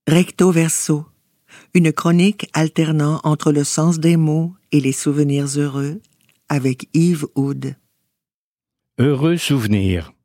Recto verso, une chronique alternant entre le sens des mots et les souvenirs heureux, avec Yves Oud. Heureux souvenir.